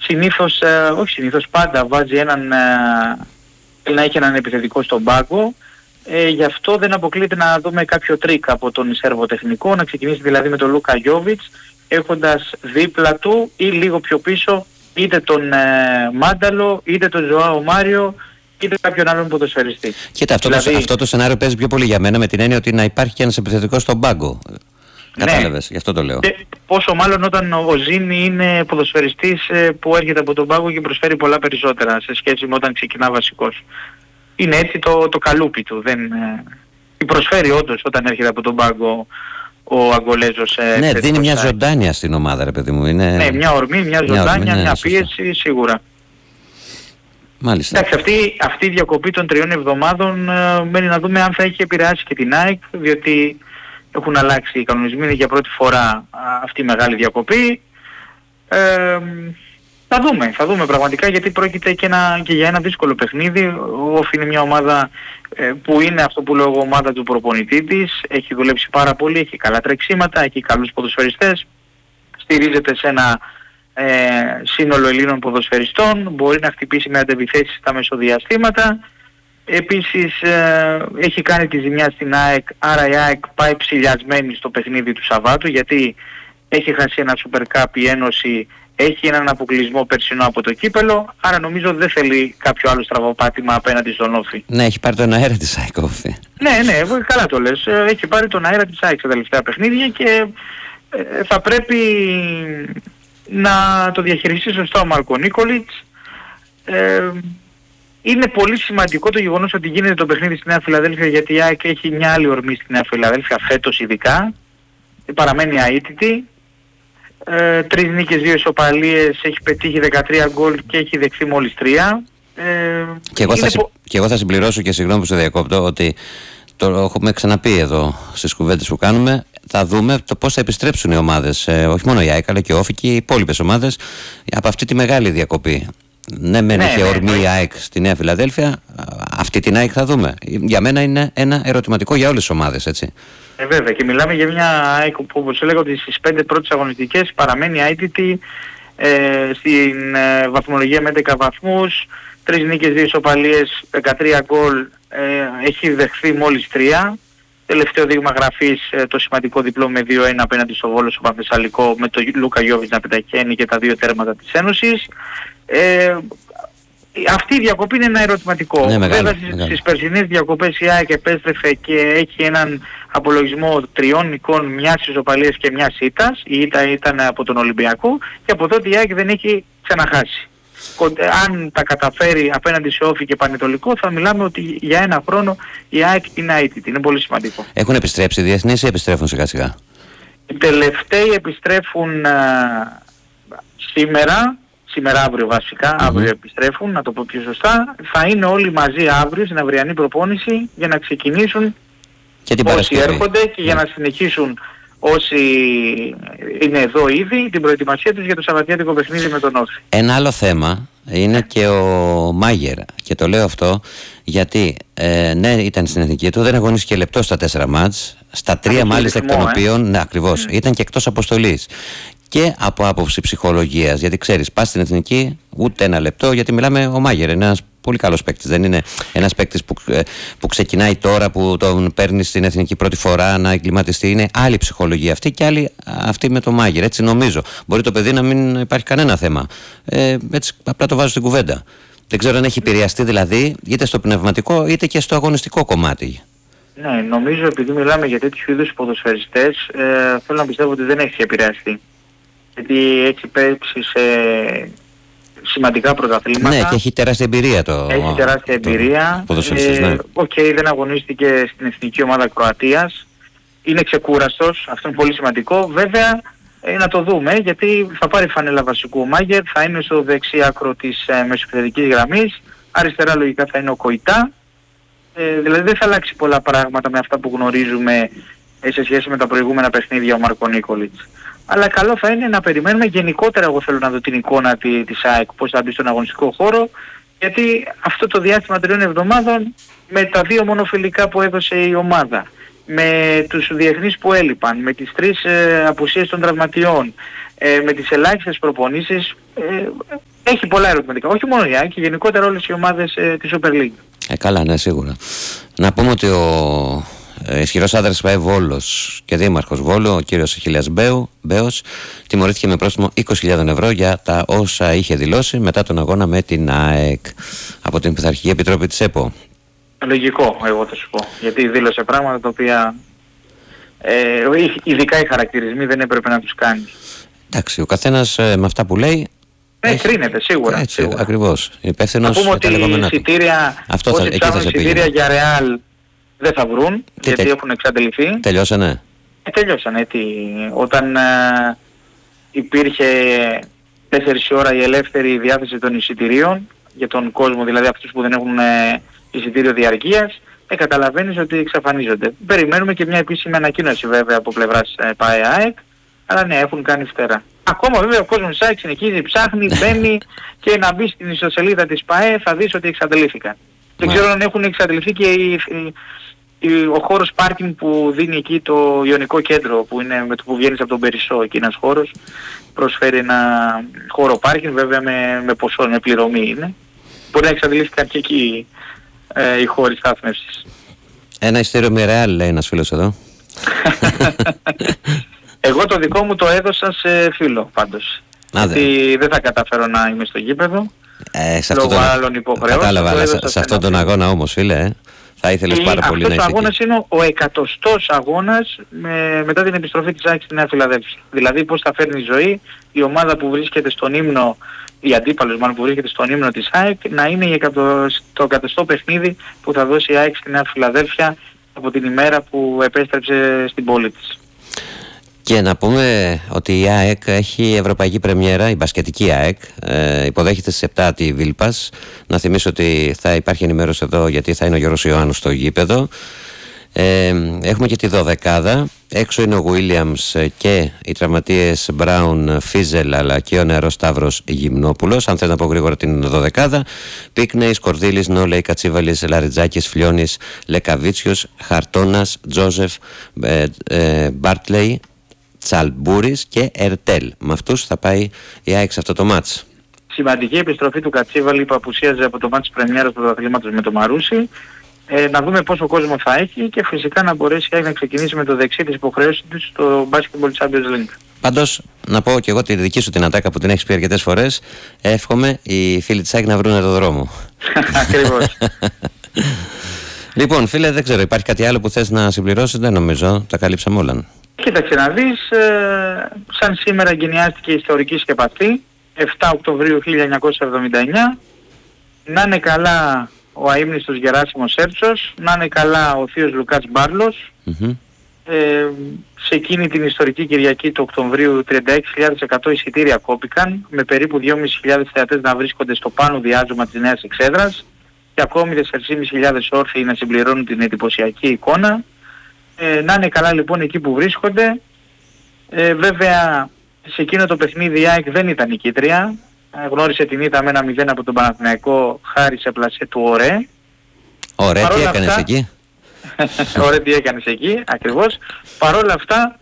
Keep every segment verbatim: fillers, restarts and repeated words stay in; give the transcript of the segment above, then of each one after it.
συνήθως, ε, όχι συνήθως, πάντα βάζει έναν, ε, να έχει έναν επιθετικό στον πάγκο. Ε, γι' αυτό δεν αποκλείεται να δούμε κάποιο τρίκ από τον Σέρβο τεχνικό, να ξεκινήσει δηλαδή με τον Λούκα Γιόβιτς, έχοντας δίπλα του ή λίγο πιο πίσω είτε τον ε, Μάνταλο, είτε τον Ζωάο Μάριο, είτε κάποιον άλλον ποδοσφαιριστή. Κοίτα, αυτό, δηλαδή, το, αυτό το σενάριο παίζει πιο πολύ για μένα με την έννοια ότι να υπάρχει και ένας επιθετικός στον πάγκο. Κατάλαβες, ναι, γι' αυτό το λέω. Και πόσο μάλλον όταν ο Ζήνη είναι ποδοσφαιριστής ε, που έρχεται από τον πάγκο και προσφέρει πολλά περισσότερα σε σχέση με όταν ξεκινά βασικός. Είναι έτσι το, το καλούπι του. Δεν, ε, προσφέρει όντως όταν έρχεται από τον πάγκο ο Αγκολέζος. Ε, ναι, δίνει μια ζωντάνια στην ομάδα, ρε παιδί μου. Είναι... Ναι, μια ορμή, μια ζωντάνια, μια, ορμή, ναι, μια πίεση, σίγουρα. Μάλιστα. Εντάξει, αυτή, αυτή η διακοπή των τριών εβδομάδων ε, μένει να δούμε αν θα έχει επηρεάσει και την ΑΕΚ, διότι έχουν αλλάξει οι κανονισμοί, είναι για πρώτη φορά α, αυτή η μεγάλη διακοπή. Ε, θα δούμε, θα δούμε πραγματικά, γιατί πρόκειται και, ένα, και για ένα δύσκολο παιχνίδι. Ο Όφ είναι μια ομάδα ε, που είναι αυτό που λέω εγώ, ομάδα του προπονητή της, έχει δουλέψει πάρα πολύ, έχει καλά τρεξίματα, έχει καλούς ποδοσφαιριστές, στηρίζεται σε ένα ε, σύνολο Ελλήνων ποδοσφαιριστών, μπορεί να χτυπήσει με αντεπιθέσεις στα μεσοδιαστήματα. Επίσης ε, έχει κάνει τη ζημιά στην ΑΕΚ, άρα η ΑΕΚ πάει ψηλιασμένη στο παιχνίδι του Σαββάτου, γιατί έχει χάσει ένα Super Cup η Ένωση, έχει έναν αποκλεισμό περσινό από το κύπελο, άρα νομίζω δεν θέλει κάποιο άλλο στραβοπάτημα απέναντι στον Όφη. Ναι, έχει πάρει τον αέρα της ΑΕΚ Όφη. Ναι, ναι, καλά το λες. Έχει πάρει τον αέρα της ΑΕΚ στα τελευταία παιχνίδια και ε, θα πρέπει να το διαχειριστεί σωστά ο Μάρκο Νίκολιτς. Ε, είναι πολύ σημαντικό το γεγονός ότι γίνεται το παιχνίδι στη Νέα Φιλαδέλφια, γιατί η ΑΕΚ έχει μια άλλη ορμή στη Νέα Φιλαδέλφια φέτος ειδικά. Παραμένει αίτητη. Ε, τρεις νίκες, δύο ισοπαλίες, έχει πετύχει δεκατρία γκολ και έχει δεχθεί μόλις τρία. Ε, και, εγώ θα, πο... και εγώ θα συμπληρώσω, και συγγνώμη που σε διακόπτω, ότι το έχουμε ξαναπεί εδώ στις κουβέντες που κάνουμε, θα δούμε το πώς θα επιστρέψουν οι ομάδες, ε, όχι μόνο η ΑΕΚ αλλά και ο Όφη και οι υπόλοιπες ομάδες από αυτή τη μεγάλη διακοπή. Ναι, μεν είχε ναι, ορμή ναι, η ΑΕΚ στη Νέα Φιλαδέλφια, αυτή την ΑΕΚ θα δούμε. Για μένα είναι ένα ερωτηματικό για όλες τις ομάδες, έτσι. Ε, βέβαια, και μιλάμε για μια ΑΕΚ που, όπως έλεγα, ότι στις πέντε πρώτες αγωνιστικές παραμένει αίτητη, ε, στην ε, βαθμολογία με έντεκα βαθμούς, τρεις νίκες, δύο ισοπαλίες, δεκατρία γκολ, ε, έχει δεχθεί μόλις τρία. Τελευταίο δείγμα γραφής, ε, το σημαντικό διπλό με δύο ένα απέναντι στο Βόλο στο Πανθεσσαλικό, με τον Λούκα Γιόβιτς να πεταχαίνει και τα δύο τέρματα της Ένωσης. Ε, αυτή η διακοπή είναι ένα ερωτηματικό. Ναι, μεγάλο, Βέβαια στις, στις περσινές διακοπές η ΑΕΚ επέστρεφε και έχει έναν απολογισμό τριών νικών, μιας ισοπαλίας και μιας ήττας. Η ήττα ήταν από τον Ολυμπιακό και από τότε η ΑΕΚ δεν έχει ξαναχάσει. Αν τα καταφέρει απέναντι σε Όφη και Πανετολικό, θα μιλάμε ότι για ένα χρόνο η ΑΕΚ είναι αίτητη. Είναι πολύ σημαντικό. Έχουν επιστρέψει οι διεθνείς ή επιστρέφουν σιγά σιγά? Οι τελευταίοι επιστρέφουν α, σήμερα. Σήμερα αύριο βασικά, mm-hmm. αύριο επιστρέφουν, να το πω πιο σωστά. Θα είναι όλοι μαζί αύριο στην αυριανή προπόνηση για να ξεκινήσουν και την όσοι έρχονται και yeah. για να συνεχίσουν όσοι είναι εδώ ήδη την προετοιμασία τους για το Σαββατιάτικο παιχνίδι με τον Όφη. Ένα άλλο θέμα είναι και ο Μάγερ, και το λέω αυτό γιατί ε, ναι, ήταν στην εθνική του, δεν αγωνίστηκε λεπτό στα τέσσερα μάτς, στα τρία μάλιστα εκ των ε? οποίων, ναι, ακριβώς, mm. ήταν και εκτός αποστολής. Και από άποψη ψυχολογίας, γιατί ξέρεις, πας στην εθνική ούτε ένα λεπτό, γιατί μιλάμε ο Μάγερ, είναι ένας πολύ καλός παίκτης, δεν είναι ένας παίκτης που, που ξεκινάει τώρα, που τον παίρνει στην εθνική πρώτη φορά να εγκληματιστεί. Είναι άλλη ψυχολογία αυτή και άλλη αυτή με το Μάγερ, έτσι νομίζω. Μπορεί το παιδί να μην υπάρχει κανένα θέμα, ε, έτσι απλά το βάζω στην κουβέντα. Δεν ξέρω αν έχει επηρεαστεί δηλαδή είτε στο πνευματικό είτε και στο αγωνιστικό κομμάτι. Ναι, νομίζω επειδή μιλάμε για τέτοιου είδους ποδοσφαιριστές, ε, θέλω να πιστεύω ότι δεν έχει επηρεαστεί. Γιατί έχει παίξει σε σημαντικά πρωταθλήματα. Ναι, και έχει τεράστια εμπειρία το... Έχει τεράστια εμπειρία. Οκ, ε, ναι. okay, δεν αγωνίστηκε στην εθνική ομάδα Κροατίας. Είναι ξεκούραστος, αυτό είναι πολύ σημαντικό. Βέβαια, ε, να το δούμε, γιατί θα πάρει φανέλα βασικού ο Μάγερ, θα είναι στο δεξί άκρο της ε, μεσοεπιθετικής γραμμής. Αριστερά λογικά θα είναι ο Κοϊτά. Ε, δηλαδή δεν θα αλλάξει πολλά πράγματα με αυτά που γνωρίζουμε ε, σε σχέση με τα προηγούμενα παιχνίδια ο Μάρκο Νίκολιτς. Αλλά καλό θα είναι να περιμένουμε γενικότερα, εγώ θέλω να δω την εικόνα της ΑΕΚ, πώς θα μπει στον αγωνιστικό χώρο, γιατί αυτό το διάστημα τριών εβδομάδων, με τα δύο μονοφιλικά που έδωσε η ομάδα, με τους διεθνείς που έλειπαν, με τις τρεις ε, απουσίες των τραυματιών, ε, με τις ελάχιστες προπονήσεις, ε, έχει πολλά ερωτηματικά. Όχι μόνο η ΑΕΚ, και γενικότερα όλες οι ομάδες ε, της Super League. Ε, καλά, ναι, σίγουρα. Να πούμε ότι ο ε, ισχυρός άντρας ΠΑΕ Βόλος και δήμαρχος Βόλου, ο κύριος Αχιλλέας Μπέος, τιμωρήθηκε με πρόστιμο είκοσι χιλιάδες ευρώ για τα όσα είχε δηλώσει μετά τον αγώνα με την ΑΕΚ από την Πειθαρχική Επιτροπή της ΕΠΟ. Λογικό, εγώ θα σου πω. Γιατί δήλωσε πράγματα τα οποία ε, ειδικά οι χαρακτηρισμοί δεν έπρεπε να τους κάνει. Εντάξει, ο καθένας ε, με αυτά που λέει. Ναι, έχει... κρίνεται σίγουρα. Έτσι, σίγουρα. Ακριβώς. Να πούμε ότι οι εισιτήρια, αυτό θα, όσοι ψάχνουν εισιτήρια για Ρεάλ δεν θα βρουν, και γιατί τε... έχουν εξαντληθεί. Τελειώσανε. Ε, τελειώσανε. Τι... Όταν ε, υπήρχε τέσσερις ώρα η ελεύθερη διάθεση των εισιτηρίων για τον κόσμο, δηλαδή αυτούς που δεν έχουν ε, εισιτήριο διαρκείας, ε, καταλαβαίνεις ότι εξαφανίζονται. Περιμένουμε και μια επίσημη ανακοίνωση βέβαια από πλευράς ε, ΠΑΕ ΑΕΚ, αλλά ναι, έχουν κάνει φτερά. Ακόμα βέβαια ο κόσμος της ΑΕΚ συνεχίζει, ψάχνει, μπαίνει και να μπει στην ιστοσελίδα της ΠΑΕ θα δεις ότι εξαντλήθηκαν. Δεν ξέρω αν έχουν εξαντληθεί και οι, οι, οι, ο χώρος πάρκινγκ που δίνει εκεί το Ιωνικό Κέντρο, που είναι με το που βγαίνεις από τον Περισσό, εκεί ένας χώρος, προσφέρει ένα χώρο πάρκινγκ, βέβαια με, με ποσό, με πληρωμή είναι. Μπορεί να εξαντλήθηκαν και εκεί ε, οι χώροι στάθμευσης. Ένα ειστήριο με Ρεάλ, λέει ένας φίλος εδώ. Εγώ το δικό μου το έδωσα σε φίλο πάντως. Α, γιατί δε. δεν θα καταφέρω να είμαι στο γήπεδο. Ε, σε λόγω τον... άλλων υποχρεώσεων. Κατάλαβα, αλλά σε, σε αυτόν τον αγώνα όμως, φίλε, ε, θα ήθελες πάρα πολύ να είσαι. Αυτός ο αγώνας είναι ο εκατοστός αγώνας με, μετά την επιστροφή της ΑΕΚ στη Νέα Φιλαδέλφια. Δηλαδή πώς θα φέρνει η ζωή η ομάδα που βρίσκεται στον ύμνο, η αντίπαλος μάλλον που βρίσκεται στον ύμνο της ΑΕΚ, να είναι η εκατο, το εκατοστό παιχνίδι που θα δώσει η ΑΕΚ στη Νέα Φιλαδέλφια από την ημέρα που επέστρεψε στην πόλη της. Και να πούμε ότι η ΑΕΚ έχει ευρωπαϊκή πρεμιέρα, η μπασκετική ΑΕΚ, ε, υποδέχεται στις επτά τη Βίλπας. Να θυμίσω ότι θα υπάρχει ενημέρωση εδώ γιατί θα είναι ο Γιώργος Ιωάννου στο γήπεδο. Ε, έχουμε και τη δωδεκάδα. Έξω είναι ο Γουίλιαμς και οι τραυματίες Μπράουν, Φίζελ, αλλά και ο νεαρός Σταύρος Γυμνόπουλος. Αν θες να πω γρήγορα την δωδεκάδα: Πίκνεϊ, Κορδίλης, Νόλεϊ, Κατσίβαλης, Λαριτζάκης, Φλιώνης, Λεκαβίτσιος, Χαρτώνας, Τζόζεφ, ε, ε, Μπάρτλεϊ, Τσαλμπούρης και Ερτέλ. Με αυτούς θα πάει η ΑΕΚ σε αυτό το μάτς. Σημαντική επιστροφή του Κατσίβαλη που απουσίαζε από το μάτς πρεμιέρας του πρωταθλήματος με το Μαρούσι. Ε, να δούμε πόσο κόσμο θα έχει και φυσικά να μπορέσει η ΑΕΚ να ξεκινήσει με το δεξί της υποχρέωσης της στο Basketball Champions League. Πάντως, να πω και εγώ τη δική σου την ατάκα που την έχεις πει αρκετές φορές. Εύχομαι οι φίλοι της ΑΕΚ να βρουν το δρόμο. Ακριβώς. Λοιπόν, φίλε, δεν ξέρω, υπάρχει κάτι άλλο που θες να συμπληρώσεις? Δεν νομίζω, τα καλύψαμε όλα. Κοίταξε να δεις, ε, σαν σήμερα εγκαινιάστηκε η ιστορική σκεπαστή, επτά Οκτωβρίου χίλια εννιακόσια εβδομήντα εννιά. Να είναι καλά ο αείμνηστος Γεράσιμος Σέρτσος, να είναι καλά ο θείος Λουκάς Μπάρλος. Mm-hmm. Ε, σε εκείνη την ιστορική Κυριακή του Οκτωβρίου τριάντα έξι χιλιάδες εκατό εισιτήρια κόπηκαν, με περίπου δυόμισι χιλιάδες θεατές να βρίσκονται στο πάνω διάζωμα της νέας εξέδρας και ακόμη τέσσερις χιλιάδες πεντακόσιοι όρθιοι να συμπληρώνουν την εντυπωσιακή εικόνα. Ε, να είναι καλά λοιπόν εκεί που βρίσκονται. Ε, βέβαια σε εκείνο το παιχνίδι η ΑΕΚ δεν ήταν νικήτρια. Ε, γνώρισε την ήττα με ένα μηδέν από τον Παναθηναϊκό χάρη σε πλασέ του Ωρέ. Ωρέ, τι έκανες αυτά... εκεί? Ωρέ, τι έκανες εκεί, ακριβώς. Παρ' όλα αυτά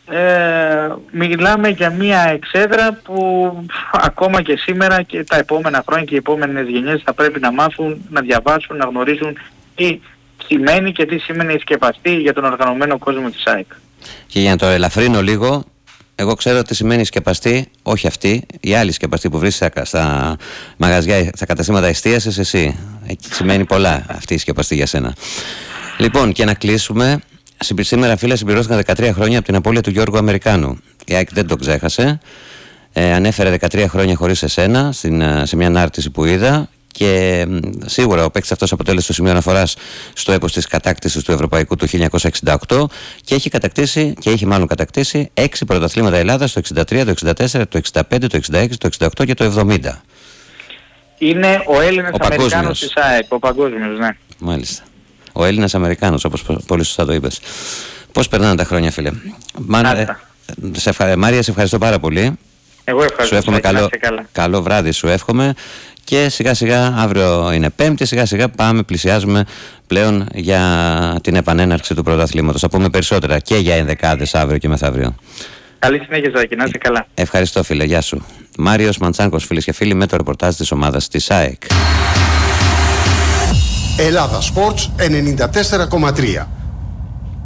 ε, μιλάμε για μια εξέδρα που ακόμα και σήμερα και τα επόμενα χρόνια και οι επόμενες γενιές θα πρέπει να μάθουν, να διαβάσουν, να γνωρίζουν τι σημαίνει και τι σημαίνει η σκεπαστή για τον οργανωμένο κόσμο της ΑΕΚ. Και για να το ελαφρύνω λίγο, εγώ ξέρω τι σημαίνει σκεπαστή, όχι αυτή, η άλλη σκεπαστή που βρίσκεται στα μαγαζιά, στα καταστήματα εστίασης, εσύ. Εκεί σημαίνει πολλά αυτή η σκεπαστή για σένα. Λοιπόν, και να κλείσουμε. Σήμερα, φίλε, συμπληρώθηκαν δεκατρία χρόνια από την απώλεια του Γιώργου Αμερικάνου. Η ΑΕΚ δεν το ξέχασε. Ε, ανέφερε δεκατρία χρόνια χωρίς εσένα στην, σε μια ανάρτηση που είδα. Και σίγουρα ο παίκτης αυτός αποτέλεσε το σημείο αναφοράς στο έπος της κατάκτησης του Ευρωπαϊκού του χίλια εννιακόσια εξήντα οκτώ και έχει κατακτήσει, και έχει μάλλον κατακτήσει έξι πρωταθλήματα Ελλάδας το εξήντα τρία, το εξήντα τέσσερα, το εξήντα πέντε, το εξήντα έξι, το εξήντα οκτώ και το εβδομήντα. Είναι ο Έλληνας ο Αμερικάνος της ΑΕΚ, ο παγκόσμιος, ναι. Μάλιστα. Ο Έλληνας Αμερικάνος, όπως πολύ σωστά το είπες. Πώς περνάνε τα χρόνια, φίλε? Μάρια, σε, ευχα... Μάρια, σε ευχαριστώ πάρα πολύ. Εγώ ευχαριστώ. Σου εύχομαι καλό, καλό βράδυ, σου εύχομαι. Και σιγά σιγά, αύριο είναι Πέμπτη, σιγά σιγά πάμε, πλησιάζουμε πλέον για την επανέναρξη του πρωταθλήματος. Θα πούμε περισσότερα και για ενδεκάδες αύριο και μεθαύριο. Καλή συνέχεια, Ζάκη, να είσαι καλά. Ευχαριστώ, φίλε, γεια σου. Μάριος Μαντσάνκος, φίλες και φίλοι, με το ρεπορτάζ της ομάδας της ΑΕΚ. Ελλάδα Sports ενενήντα τέσσερα κόμμα τρία.